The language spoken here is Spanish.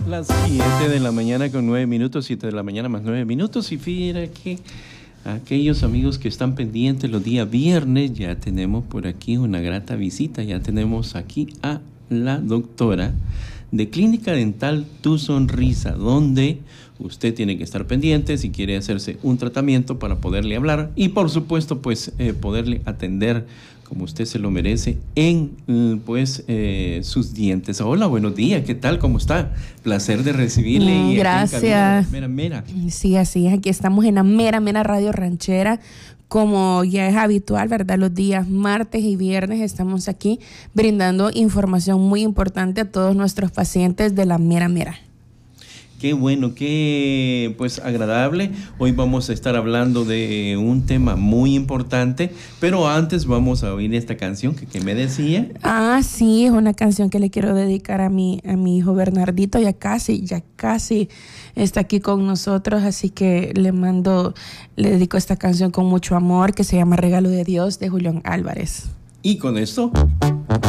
Las 7 de la mañana con 9 minutos, 7 de la mañana más 9 minutos. Y fíjate que aquellos amigos que están pendientes los días viernes, ya tenemos por aquí una grata visita. Ya tenemos aquí a la doctora de Clínica Dental Tu Sonrisa, donde usted tiene que estar pendiente si quiere hacerse un tratamiento para poderle hablar y por supuesto pues poderle atender como usted se lo merece en sus dientes. Hola, buenos días, ¿qué tal? ¿Cómo está? Placer de recibirle. Gracias. Mera. Sí, así es, aquí estamos en la mera radio ranchera. Como ya es habitual, ¿verdad? Los días martes y viernes estamos aquí brindando información muy importante a todos nuestros pacientes de la mera. Qué bueno, qué pues agradable. Hoy vamos a estar hablando de un tema muy importante, pero antes vamos a oír esta canción que me decía. Sí, es una canción que le quiero dedicar a mi hijo Bernardito, ya casi está aquí con nosotros, así que le dedico esta canción con mucho amor que se llama Regalo de Dios de Julián Álvarez. Y con esto